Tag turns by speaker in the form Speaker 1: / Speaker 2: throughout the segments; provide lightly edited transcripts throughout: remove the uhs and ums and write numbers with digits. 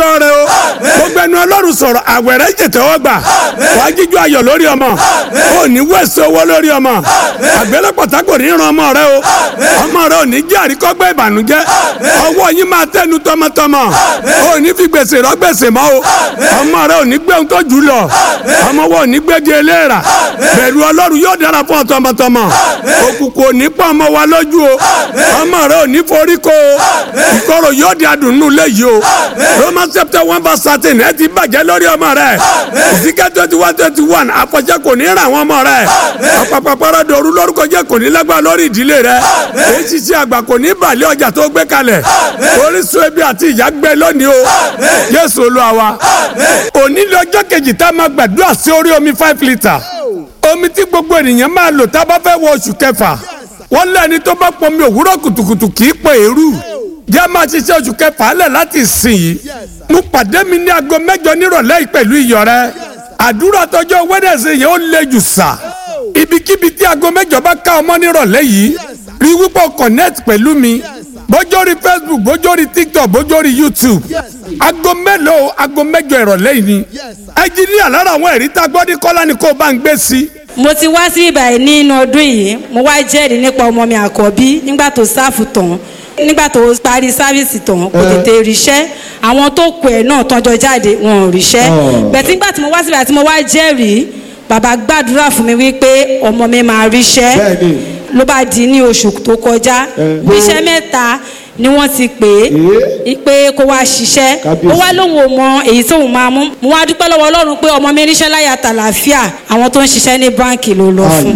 Speaker 1: ọjọ́ rẹ o gbogbo ẹnu Ọlọ́run sọ̀rọ̀ àwẹ̀rẹ̀ jẹ̀tẹ̀wọ́ gbà wàá jíjú ayọ̀ lórí ọmọ ò ní wẹ̀sẹ̀ owó lórí ọmọ àgbélépọ̀tà kò ní ran ọmọ rẹ o ọmọ rẹ ò ní jẹ́ àríkọ́gbẹ́ ìbànújẹ́ ọwọ́ yín máa tẹnu tọmọtọmọ ò ní fi gbèsè rọ gbèsè mọ́ o ọmọ rẹ ò ní gbé ohun tó jù lọ ọmọ wọn ò ní gbé di eléèrà bẹ̀rù Ọlọ́run yóò dára fún ọ tọmọtọmọ òkùnkùn ò ní pọ̀ ọmọ wa lójú o ọmọ rẹ ò ní forí kó o ìkorò yóò di adùnnú léyìí o Romans chapter 1:13 ẹ ti bàjẹ́ lórí ọmọ rẹ Ezekiel 21:21 àfọ̀ṣẹ kò ní ra àwọn ọmọ rẹ ọ̀pọ̀pọ̀pọ̀rọ̀ dòru lórúkọ jẹ́ kò ní lágbára lórí ìdílé rẹ èsìsì àgbà kò ní bàlẹ́ ọjà tó gbé kalẹ̀ orísun ebi àti ìyà gbẹ lónìí o Jésù Olúwa wa òní lọ́jọ́ kejì tá a máa gbàdúrà sí orí omi 5 litre omi tí gbogbo ènìyàn máa lò tá a bá fẹ́ wọ oṣù kẹfà wọ́n lẹ́ni tó bá pọnmi òwúrọ̀ kùtùkùtù kì í pè érú jẹ́ máa ṣiṣẹ́ oṣù kẹfà lẹ̀ láti ìsìn yìí mú pàdé mi ní aago 8 nírọ̀lẹ́ yìí pẹ̀lú iyọ̀ rẹ àdúrà tọjọ́ Wednesday yẹn ó le jù sà ibikíbi tí aago 8 bá ká ọmọ nírọ̀lẹ́ yìí rí wípé connect pẹ̀lú mi bójórí Facebook bójórí TikTok bójórí YouTube aago mélòó aago 8 ìrọ̀lẹ́ yìí ni ẹnjìníà lára àwọn ẹ̀rí tá a gbọ́ ní Kọ́lá ni kò bá ń gbé sí.
Speaker 2: mo ti wá sí ibà nínú ọdún yìí mo wá jẹ́rìí nípa ọmọ mi àkọ́bí nígbà tó sáfù tán nígbà tó parí sáfìsì tán kò tètè ríṣẹ́ àwọn tó kù ẹ̀ náà tọ́jọ́ jáde wọn ò ríṣẹ́ bẹ̀tí nígbà tí mo wá sí ibà tí mo wá jẹ́rìí bàbá gbàdúrà fún mi wípé ọmọ mi máa ríṣẹ́ ló bá di ní oṣù tó kọjá iṣẹ́ 3 ni wọ́n ti pè é pé kó wá ṣiṣẹ́ ó wá lóun ò mọ èyí tóun máa mú mo wá dúpẹ́ lọ́wọ́ Ọlọ́run pé ọmọ mi ríṣẹ́ láyà tàlàfíà àwọn tó ń ṣiṣẹ́ ní báǹkì ló lọ fún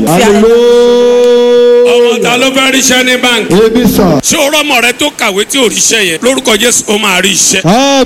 Speaker 1: ọmọ ta ló fẹ́ ríṣẹ́ ní báǹkì ṣé o rọ́mọ rẹ tó kàwé tí ò ríṣẹ́ yẹn lórúkọ Jésù ó máa rí iṣẹ́.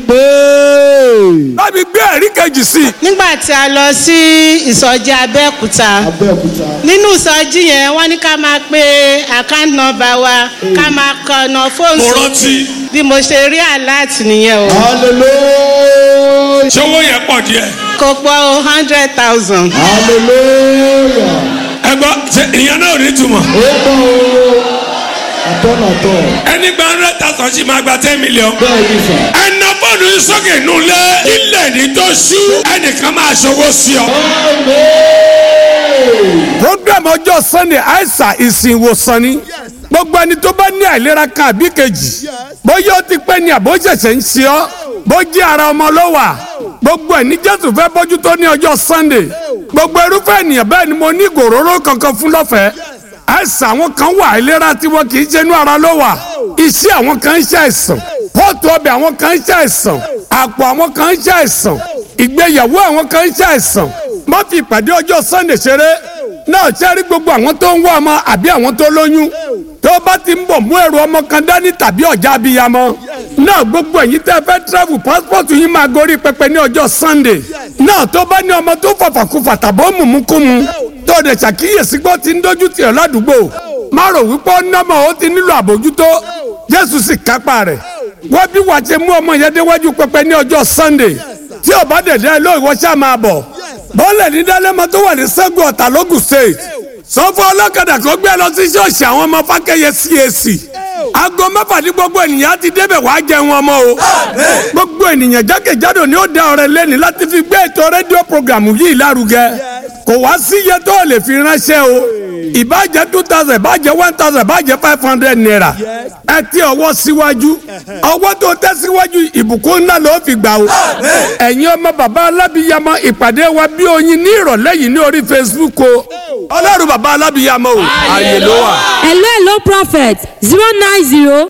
Speaker 1: láti gbé ẹ̀rí kejì sí.
Speaker 3: nígbà tí a lọ sí ìsọjí Abẹ́òkúta nínú ìsọjí yẹn wọ́n ní ká máa pe account number wa ká máa kọ̀nà fóònù.
Speaker 1: mo rántí.
Speaker 3: bí mo ṣe rí alert nìyẹn o.
Speaker 1: hallelujah. ṣé owó yẹn pọ̀ díẹ̀.
Speaker 3: kò pọ̀ 100,000.
Speaker 1: hallelujah. ẹ gbọ́ ṣe ìyẹn náà ò ní túmọ̀. ẹni gba 100,000 sì máa gba 10 million. ẹnà fóònù sókè nulẹ̀ ilẹ̀ ní tó ṣú ẹnìkan máa ṣòwò sí ọ. program ọjọ́ Sunday àìsàn ìsìn ìwòsàn ni gbogbo ẹni tó bá ní àìlera kan àbí kejì bóyá ó ti pẹ́ ni àbó ṣẹ̀ṣẹ̀ ń ṣe ọ́ bó jẹ́ ara ọmọ ló wà gbogbo ẹ̀ ní Jésù fẹ́ bójú tó ní ọjọ́ Sunday gbogbo irúfẹ́ ènìyàn bẹ́ẹ̀ ni mo ní ìgòróró kankan fún lọ́fẹ̀ẹ́ àìsàn àwọn kan wà àìlera tí wọn kì í ṣe inú ara ló wà iṣẹ́ àwọn kan ń ṣàìsàn pọ́ọ̀tù ọbẹ̀ àwọn kan ń ṣàìsàn àpò àwọn kan ń ṣàìsàn ìgbéyàwó àwọn kan ń ṣàìsàn má fi ìpàdé ọjọ́ Sunday ṣeré náà ṣe rí gbogbo àwọn tó ń wá ọmọ àbí àwọn tó lóyún tó bá ti ń bọ̀ mú ẹrù ọmọ kan dání tàbí ọ̀já abiyamọ náà gbogbo ẹ̀yin tẹ́ fẹ́ travel passport yín máa gorí pẹpẹ ní ọjọ́ Sunday náà tó bá ní ọmọ tó fàfàkùfà tàbó mùmúkùmù tó dẹ̀ ṣàkíyèsí gbọ́ ti ń dójú tì ọ́ ládùúgbò má rò wípé ó nọ́mọ ó ti nílò àbójútó Jésù sì kápá rẹ̀ wọ́n bí wàá ṣe mú ọmọ yẹn déwájú pẹpẹ ní ọjọ́ Sunday tí ò bá dẹ̀dẹ̀ ló ìwọ ṣáà máa bọ̀ bọ́ọ̀lẹ̀ ní dálẹ́mọ tó wà ní Ṣẹ́gun Ọ̀tà lógùn state sọ fún ọlọ́kadà kó gbé lọ sí ṣọ́ọ̀ṣì àwọn ọmọ Fákẹ́yẹ CAC aago 6 ní gbogbo ènìyàn ti débẹ̀ wàá jẹun ọmọ o gbogbo ènìyàn jákèjádò ni ó dá ọrẹ lẹ́ni láti fi gbé ètò rédíò programu yìí lárugẹ kò wá sí iye tó lè fi ránṣẹ́ o ìbàjẹ́ 2,000 ìbàjẹ́ 1,000 ìbàjẹ́ 500 naira ẹ ti ọwọ́ síwájú ọwọ́ tó tẹ́ síwájú ìbùkún ńlá ló fi gbà o ẹ̀yin ọmọ bàbá alábìyamọ ìpàdé wa bí oyin ní ìrọ̀lẹ́ yìí ní orí Facebook o ọlọ́run bàbá alábìyamọ o ààyè ló wà.
Speaker 4: hello prophet 090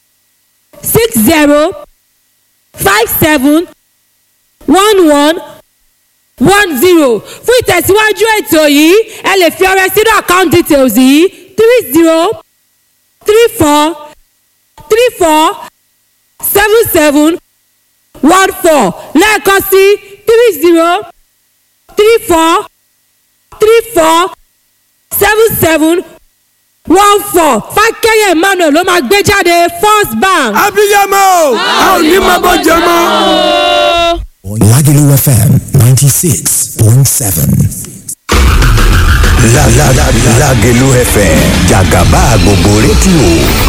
Speaker 4: 60 57 11 10 fún ìtẹ̀síwájú ètò yìí ẹ lè fi ọrẹ sínú account details yìí 30 34 34 77 14 lẹ́ẹ̀kan sí 30 34 34 77 14 Fákẹ́yẹ Emmanuel ló máa gbé jáde First Bank.
Speaker 1: abiyamọ a ò ní máa bọ́ jẹ mọ́.
Speaker 5: Lagelu FM 96.7. Lagelu FM Jagaba gbogbo rédíò